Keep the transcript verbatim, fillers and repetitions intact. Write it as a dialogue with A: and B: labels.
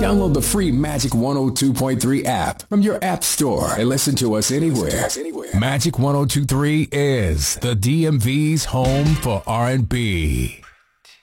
A: Download the free Magic one oh two point three app from your app store and listen to us anywhere. Magic one oh two point three is the D M V's home for R and B.